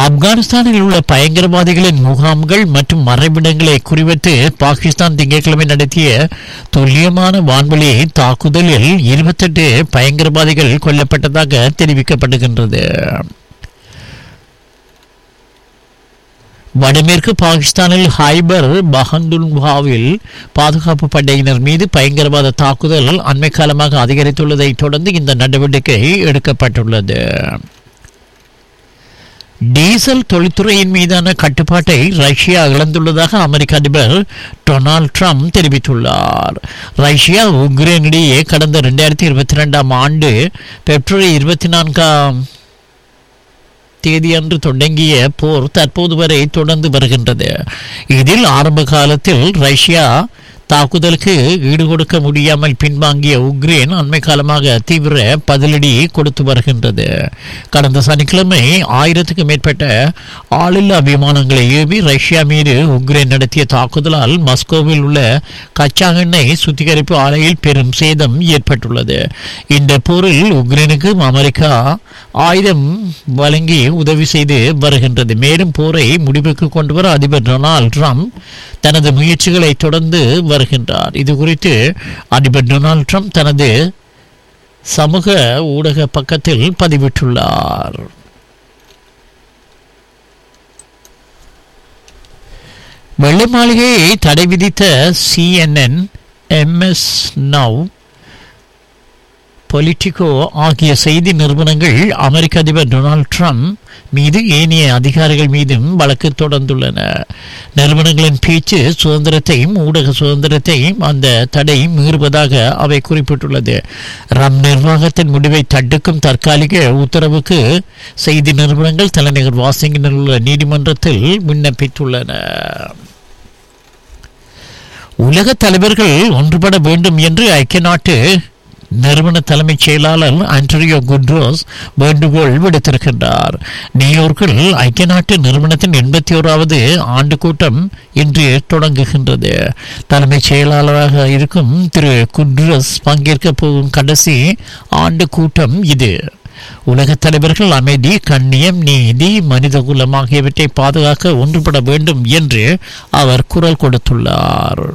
ஆப்கானிஸ்தானில் உள்ள பயங்கரவாதிகளின் முகாம்கள் மற்றும் மறைவிடங்களை குறிவைத்து பாகிஸ்தான் திங்கட்கிழமை நடத்திய துல்லியமான வான்வழி தாக்குதலில் 28 பயங்கரவாதிகள் கொல்லப்பட்டதாக தெரிவிக்கப்படுகின்றது. வடமேற்கு பாகிஸ்தானில் ஹைபர் பஹந்துன்வாவில் பாதுகாப்பு படையினர் மீது பயங்கரவாத தாக்குதல் அண்மை காலமாக அதிகரித்துள்ளதை தொடர்ந்து இந்த நடவடிக்கை எடுக்கப்பட்டுள்ளது. டீசல் தொழில்துறையின் மீதான கட்டுப்பாட்டை ரஷ்யா இழந்துள்ளதாக அமெரிக்க அதிபர் டொனால்ட் ட்ரம்ப் தெரிவித்துள்ளார். ரஷ்யா உக்ரைனிடையே கடந்த 2022 ஆண்டு பிப்ரவரி 24 தேதியன்று தொடங்கிய போர் தற்போது வரை தொடர்ந்து வருகின்றது. இதில் ஆரம்ப காலத்தில் ரஷ்யா தாக்குதலுக்கு ஈடுகொடுக்க முடியாமல் பின்வாங்கிய உக்ரைன் அண்மை காலமாக தீவிர பதிலடி கொடுத்து வருகின்றது. கடந்த சனிக்கிழமை 1000க்கும் மேற்பட்ட ஆளில்லா விமானங்களை ஏவி ரஷ்யா மீது உக்ரைன் நடத்திய தாக்குதலால் மாஸ்கோவில் உள்ள கச்சா எண்ணெய் சுத்திகரிப்பு ஆலையில் பெரும் சேதம் ஏற்பட்டுள்ளது. இந்த போரில் உக்ரைனுக்கு அமெரிக்கா ஆயுதம் வழங்கி உதவி செய்து வருகின்றது. மேலும் போரை முடிவுக்கு கொண்டு வர அதிபர் டொனால்ட் ட்ரம்ப் தனது முயற்சிகளை தொடர்ந்து வருகின்றார். இது குறித்து அதிபர் டொனால்ட் ட்ரம்ப் தனது சமூக ஊடக பக்கத்தில் பதிவிட்டுள்ளார். வெள்ளை மாளிகையை தடை விதித்த CNN, MS Now, பொலிட்டிகோ ஆகிய செய்தி நிறுவனங்கள் அமெரிக்க அதிபர் டொனால்ட் ட்ரம்ப் மீது ஏனைய அதிகாரிகள் மீதும் வழக்கு தொடர்ந்துள்ளன. நிறுவனங்களின் பேச்சு சுதந்திரத்தையும் ஊடக சுதந்திரத்தையும் அந்த தடை மீறுவதாக அவை குறிப்பிட்டுள்ளது. ட்ரம்ப் நிர்வாகத்தின் முடிவை தடுக்கும் தற்காலிக உத்தரவுக்கு செய்தி நிறுவனங்கள் தலைநகர் வாஷிங்டனில் உள்ள நீதிமன்றத்தில் விண்ணப்பித்துள்ளன. உலக தலைவர்கள் ஒன்றுபட வேண்டும் என்று ஐக்கிய நாட்டு நிறுவன தலைமைச் செயலாளர் ஆண்டனியோ குட்ரோஸ் வேண்டுகோள் விடுத்திருக்கின்றார். நியூயார்க்கில் ஐக்கிய நாட்டு நிறுவனத்தின் 81வது ஆண்டு கூட்டம் இன்று தொடங்குகின்றது. தலைமைச் செயலாளராக இருக்கும் திரு குட்ரோஸ் பங்கேற்க போகும் கடைசி ஆண்டு கூட்டம் இது. உலக தலைவர்கள் அமைதி, கண்ணியம், நீதி, மனிதகுலம் ஆகியவற்றை பாதுகாக்க ஒன்றுபட வேண்டும் என்று அவர் குரல் கொடுத்துள்ளார்.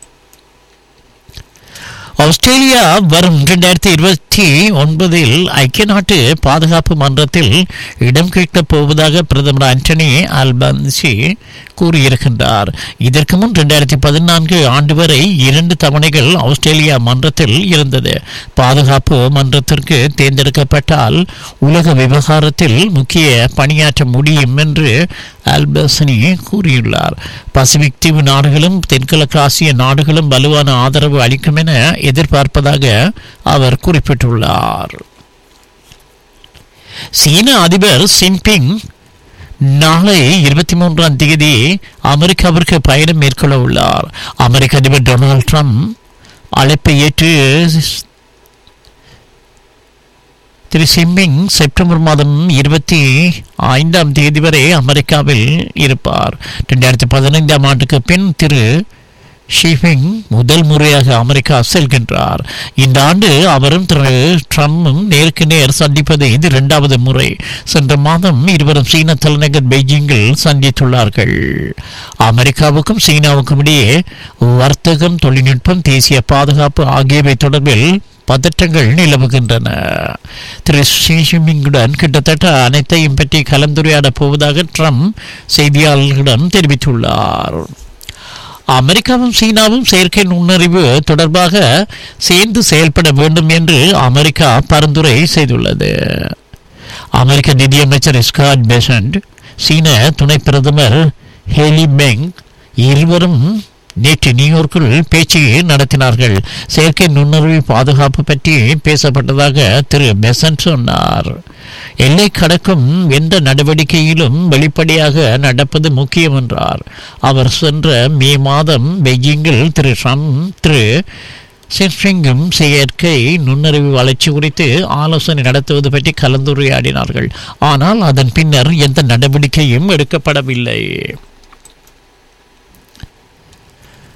ஆஸ்திரேலியா வரும் 2029 ஐக்கிய நாட்டு பாதுகாப்பு மன்றத்தில் இடம் கேட்கப் போவதாக பிரதமர் ஆண்டனி அல்பனீசி கூறியிருக்கின்றார். இதற்கு முன் 2014 ஆண்டு வரை 2 தவணைகள் ஆஸ்திரேலியா மன்றத்தில் இருந்தது. பாதுகாப்பு மன்றத்திற்கு தேர்ந்தெடுக்கப்பட்டால் உலக விவகாரத்தில் முக்கிய பணியாற்ற முடியும் என்று அல்பனீசி கூறியுள்ளார். பசிபிக் தீவு நாடுகளும் தென்கிழக்கு ஆசிய நாடுகளும் வலுவான ஆதரவு அளிக்கும் என எதிர்பார்ப்பதாக அவர் குறிப்பிட்டுள்ளார். சீன அதிபர் ஜின்பிங் நாளை 23ஆம் தேதி அமெரிக்காவிற்கு பயணம் மேற்கொள்ள உள்ளார். அமெரிக்க அதிபர் டொனால்ட் ட்ரம்ப் அழைப்பை ஏற்று திரு ஜின்பிங் செப்டம்பர் மாதம் 25ஆம் தேதி வரை அமெரிக்காவில் இருப்பார். 2015ஆம் ஆண்டுக்கு பின் திரு ஷிபிங் முதல் முறையாக அமெரிக்கா செல்கின்றார். இந்த ஆண்டு அவரும் திரு ட்ரம்பும் நேருக்கு நேர் சந்திப்பது இது 2வது முறை. சென்ற மாதம் இருவரும் சீன தலைநகர் பெய்ஜிங்கில் சந்தித்துள்ளார்கள். அமெரிக்காவுக்கும் சீனாவுக்கும் இடையே வர்த்தகம், தொழில்நுட்பம், தேசிய பாதுகாப்பு ஆகியவை தொடர்பில் பதற்றங்கள் நிலவுகின்றன. திரு ஷிபிங்குடன் கிட்டத்தட்ட அனைத்தையும் பற்றி கலந்துரையாடப் போவதாக ட்ரம்ப் செய்தியாளர்களிடம் தெரிவித்துள்ளார். அமெரிக்காவும் சீனாவும் செயற்கை நுண்ணறிவு தொடர்பாக சேர்ந்து செயல்பட வேண்டும் என்று அமெரிக்கா பரிந்துரை செய்துள்ளது. அமெரிக்க நிதியமைச்சர் ஸ்காட் பெசன்ட், சீன துணை பிரதமர் ஹேலி பெங் இருவரும் நேற்று நியூயார்க்கில் பேச்சு நடத்தினார்கள். செயற்கை நுண்ணறிவு பாதுகாப்பு பற்றி பேசப்பட்டதாக திரு பெசன்ட் சொன்னார். எல்லை கடக்கும் எந்த நடவடிக்கையிலும் வெளிப்படையாக நடப்பது முக்கியம் என்றார் அவர். சென்ற மே மாதம் பெய்ஜிங்கில் திரு ட்ரம்ப் திரு ஷிபிங்கும் செயற்கை நுண்ணறிவு வளர்ச்சி குறித்து ஆலோசனை நடத்துவது பற்றி கலந்துரையாடினார்கள். ஆனால் அதன் பின்னர் எந்த நடவடிக்கையும் எடுக்கப்படவில்லை.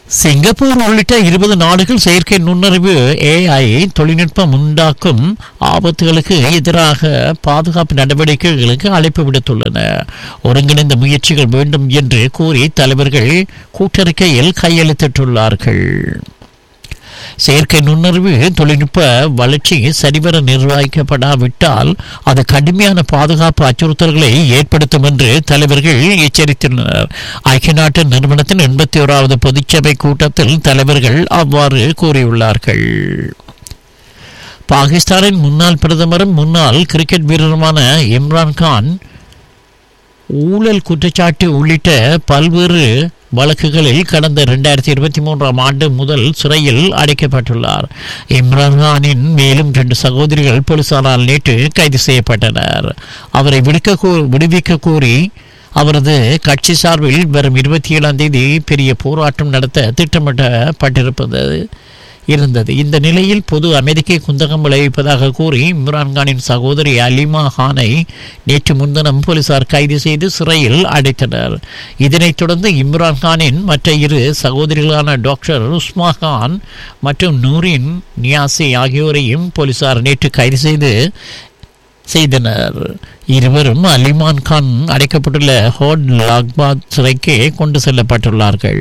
சிங்கப்பூர் உள்ளிட்ட 20 நாடுகள் செயற்கை நுண்ணறிவு AI தொழில்நுட்பம் உண்டாக்கும் ஆபத்துகளுக்கு எதிராக பாதுகாப்பு நடவடிக்கைகளுக்கு அழைப்பு விடுத்துள்ளன. ஒருங்கிணைந்த முயற்சிகள் வேண்டும் என்று கூறி தலைவர்கள் கூட்டறிக்கையில் கையெழுத்திட்டுள்ளார்கள். செயற்கை நுண்ணறிவு தொழில்நுட்ப வளர்ச்சி சரிவர நிர்வகிக்கப்படாவிட்டால் அது கடுமையான பாதுகாப்பு அச்சுறுத்தல்களை ஏற்படுத்தும் என்று தலைவர்கள் எச்சரித்துள்ளனர். ஐக்கிய நாட்டு நிறுவனத்தின் 81வது பொதுச்சபை கூட்டத்தில் தலைவர்கள் அவ்வாறு கூறியுள்ளார்கள். பாகிஸ்தானின் முன்னாள் பிரதமரும் முன்னாள் கிரிக்கெட் வீரருமான இம்ரான்கான் ஊழல் குற்றச்சாட்டு உள்ளிட்ட பல்வேறு வழக்குகளில் கடந்த 2023 ஆண்டு முதல் சிறையில் அடைக்கப்பட்டுள்ளார். இம்ரான்கானின் மேலும் 2 சகோதரிகள் போலீசாரால் நேற்று கைது செய்யப்பட்டனர். அவரை விடுவிக்க கோரி அவரது கட்சி சார்பில் வரும் 27ஆம் தேதி பெரிய போராட்டம் நடத்த திட்டமிடப்பட்டிருந்தது. இந்த நிலையில் பொது அமைதிக்கு குந்தகம் விளைவிப்பதாக கூறி இம்ரான்கானின் சகோதரி அலிமா கானை நேற்று முன்தினம் போலீசார் கைது செய்து சிறையில் அடைத்தனர். இதனைத் தொடர்ந்து இம்ரான்கானின் மற்ற 2 சகோதரிகளான டாக்டர் உஸ்மா கான் மற்றும் நூரின் நியாசி ஆகியோரையும் போலீசார் நேற்று கைது செய்தனர். இருவரும் அலிமான் கான் அடைக்கப்பட்டுள்ள ஹோட் லாக்பாத் சிறைக்கு கொண்டு செல்லப்பட்டுள்ளார்கள்.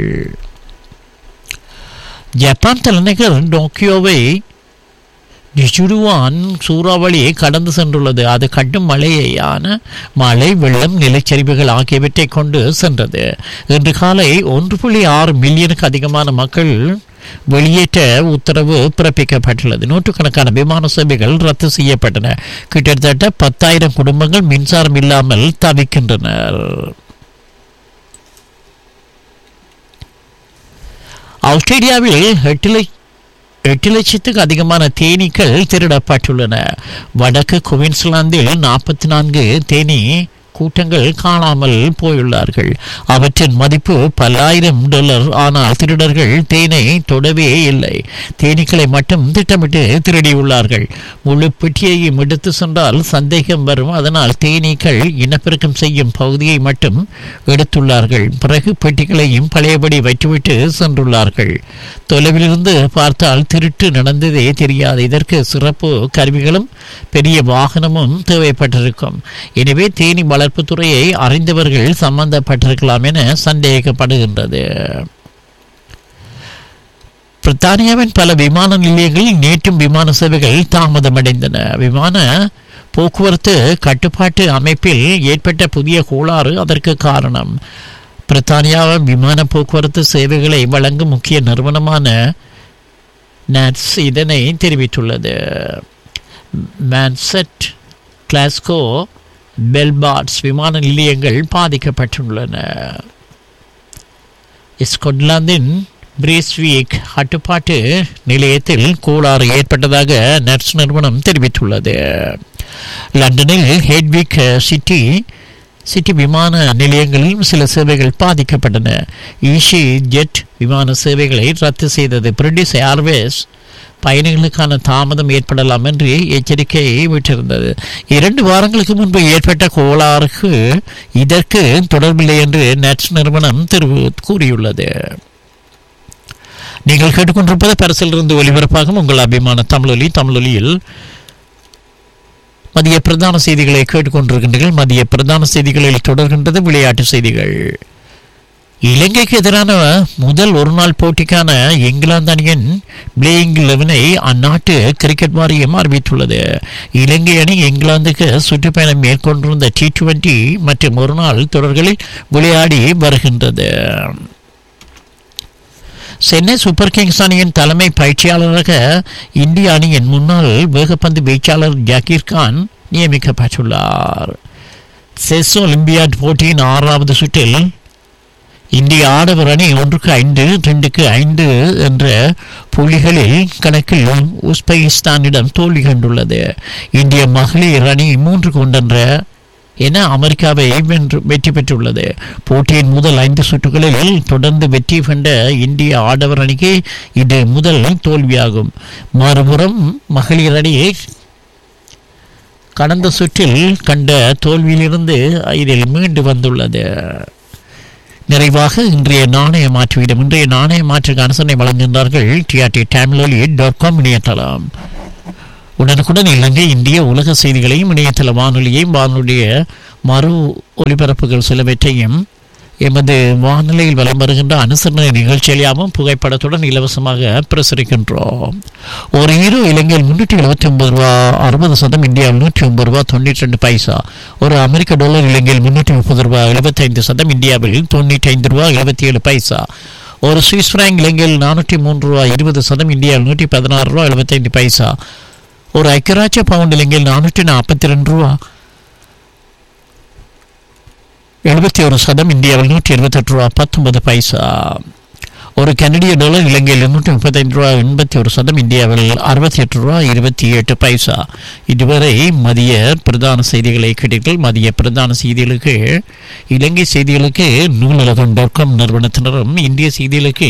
ஜப்பான் தலைநகர் டோக்கியோவை நிச்சுடுவான் சூறாவளியை கடந்து சென்றுள்ளது. அது கடும் மழை, வெள்ளம், நிலச்சரிவுகள் ஆகியவற்றை கொண்டு சென்றது. இன்று காலை 1.6 மில்லியனுக்கு அதிகமான மக்கள் வெளியேற்ற உத்தரவு பிறப்பிக்கப்பட்டுள்ளது. நூற்றுக்கணக்கான விமான சேவைகள் ரத்து செய்யப்பட்டன. கிட்டத்தட்ட 10,000 குடும்பங்கள் மின்சாரம் இல்லாமல் தவிக்கின்றனர். ஆஸ்திரேலியாவில் 8 லட்சத்துக்கு அதிகமான தேனீக்கள் திருடப்பட்டுள்ளன. வடக்கு குயின்ஸ்லாந்தில் 44 தேனீ கூட்டங்கள் காணாமல் போயுள்ளார்கள். அவற்றின் மதிப்பு $10,000. ஆனால் திருடர்கள் தேனை தொடவே இல்லை. தேனீக்களை மட்டும் திட்டமிட்டு திருடியுள்ளார்கள். முழு பெட்டியையும் எடுத்து சென்றால் சந்தேகம் வரும். அதனால் தேனீக்கள் இனப்பெருக்கம் செய்யும் பகுதியை மட்டும் எடுத்துள்ளார்கள். பிறகு பெட்டிகளையும் பழையபடி வைத்துவிட்டு சென்றுள்ளார்கள். தொலைவிலிருந்து பார்த்தால் திருட்டு நடந்ததே தெரியாது. இதற்கு சிறப்பு கருவிகளும் பெரிய வாகனமும் தேவைப்பட்டிருக்கும். எனவே தேனி வளர்ப்பு துறையை அறிந்தவர்கள் சம்பந்தப்பட்டிருக்கலாம் என சந்தேகிக்கப்படுகின்றது. பிரித்தானியாவின் பல விமான நிலையங்களில் நேற்றும் விமான சேவைகள் தாமதமடைந்தன. விமான போக்குவரத்து கட்டுப்பாட்டு அமைப்பில் ஏற்பட்ட புதிய கோளாறு அதற்கு காரணம். பிரித்தானியாவின் விமான போக்குவரத்து சேவைகளை வழங்கும் முக்கிய நிறுவனமான நாட்ஸ் இதனை தெரிவித்துள்ளது. மான்செட், கிளாஸ்கோ, பெல்பார்ட்ஸ் விமான நிலையங்கள் பாதிக்கப்பட்டுள்ளன. ஸ்கொட்லாந்தின் பிரேஸ்விக் கட்டுப்பாட்டு நிலையத்தில் கோளாறு ஏற்பட்டதாக நட்ஸ் நிறுவனம் தெரிவித்துள்ளது. லண்டனில் ஹெட்விக் சிட்டி விமான நிலையங்களிலும் சில சேவைகள் பாதிக்கப்பட்டன. ஈஷி ஜெட் விமான சேவைகளை ரத்து செய்தது. பிரிட்டிஷ் ஏர்வேஸ் பயணிகளுக்கான தாமதம் ஏற்படலாம் என்று எச்சரிக்கையை விட்டிருந்தது. 2 வாரங்களுக்கு முன்பு ஏற்பட்ட கோளாறுக்கு இதற்கு தொடர்பில்லை என்று நட்ஸ் நிறுவனம் கூறியுள்ளது. நீங்கள் கேட்டுக்கொண்டிருப்பது பரிசிலிருந்து ஒலிபரப்பாகும் உங்கள் அபிமான தமிழொலியில் மதிய பிரதான செய்திகளை கேட்டுக்கொண்டிருக்கின்றீர்கள். மதிய பிரதான செய்திகளில் தொடர்கின்றது விளையாட்டு செய்திகள். இலங்கைக்கு எதிரான முதல் ஒருநாள் போட்டிக்கான இங்கிலாந்து அணியின் பிளேயிங் 11-ஐ அந்நாட்டு கிரிக்கெட் வாரியம் அறிவித்துள்ளது. இலங்கை அணி இங்கிலாந்துக்கு சுற்றுப்பயணம் மேற்கொண்டிருந்த T20 மற்றும் ஒருநாள் தொடர்களில் விளையாடி வருகின்றது. சென்னை சூப்பர் கிங்ஸ் அணியின் தலைமை பயிற்சியாளராக இந்திய அணியின் முன்னாள் வேகப்பந்து வீச்சாளர் ஜக்கீர் கான் நியமிக்கப்பட்டுள்ளார். செஸ் ஒலிம்பியாட் போட்டியின் 6வது சுற்றில் இந்திய ஆடவர் அணி 1-5, 2-5 என்ற புள்ளிகளில் கணக்கில் உஸ்பெகிஸ்தானிடம் தோல்வி கண்டுள்ளது. இந்திய மகளிர் அணி 3-1 என அமெரிக்காவை வெற்றி பெற்றுள்ளது. போட்டியின் முதல் 5 சுற்றுகளில் தொடர்ந்து வெற்றி கண்ட இந்திய ஆடவர் அணிக்கு இது முதல் தோல்வியாகும். மறுபுறம் மகளிர் அணி கடந்த சுற்றில் கண்ட தோல்வியிலிருந்து இதில் மீண்டு வந்துள்ளது. நிறைவாக இன்றைய நாணய மாற்று வீதம். இன்றைய நாணய மாற்றுக்கு அனுசரணை வழங்குகின்றார்கள் TRT-Tamiloli.com இணையதளம். உடனுக்குடன் இலங்கை இந்திய உலக செய்திகளையும் இணையதள வானொலியையும் வானொலிய மறு ஒலிபரப்புகள் சிலவற்றையும் எமது வானிலையில் வலம் வருகின்ற அனுசரணை நிகழ்ச்சியாகவும் புகைப்படத்துடன் இலவசமாக பிரசுரிக்கின்றோம். ஒரு ஹீரோ இலங்கையில் 379 ரூபா 60 சதம், இந்தியாவில் 109 ரூபா 92 பைசா. ஒரு அமெரிக்க டாலர் இலங்கையில் 330 ரூபா 75 சதம், இந்தியாவில் 95 ரூபா 77 பைசா. ஒரு சுவிஸ் பிராங்க் இலங்கையில் 403 ரூபா 20 சதம், இந்தியாவில் 116 ரூபா 75 பைசா. ஒரு ஐக்கியராட்சிய பவுண்ட் இலங்கையில் 442 ரூபா 71 சதம், இந்தியாவில் 178 ரூபா 19 பைசா. ஒரு கனடிய டாலர் இலங்கையில் 235 ரூபா 81 சதம், இந்தியாவில் 68 ரூபா 28 பைசா. இதுவரை மதிய பிரதான செய்திகளை கேட்டீர்கள். மதிய பிரதான செய்திகளுக்கு இலங்கை செய்திகளுக்கு நூலகம்.com நிறுவனத்தினரும், இந்திய செய்திகளுக்கு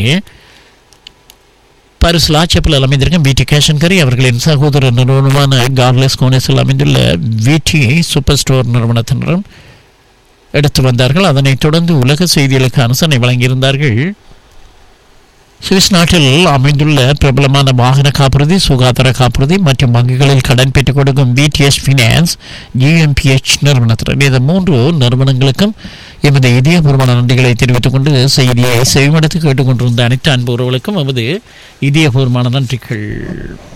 பாரிஸ் லாச்சப்பில் அமைந்திருக்கும் விடி கேஷன்கரி அவர்களின் சகோதர நிறுவனமான கார்லெஸ் கோனேஸில் அமைந்துள்ள விடி சூப்பர் ஸ்டோர் நிறுவனத்தினரும் எடுத்து வந்தார்கள். அதனைத் தொடர்ந்து உலக செய்திகளுக்கு அனுசரணை வழங்கியிருந்தார்கள். சுவிஸ் நாட்டில் அமைந்துள்ள பிரபலமான வாகன காப்புறுதி, சுகாதார காப்புறுதி மற்றும் வங்கிகளில் கடன் பெற்றுக் கொடுக்கும் VTS ஃபினான்ஸ் GmbH நிறுவனத்தினர். இந்த 3 நிறுவனங்களுக்கும் எமது இதயபூர்வமான நன்றிகளை தெரிவித்துக் கொண்டு செய்தியை செவிமடுத்து கேட்டுக்கொண்டிருந்த அனைத்து அன்பு உறவுகளுக்கும் எமது இதயபூர்வமான நன்றிகள்.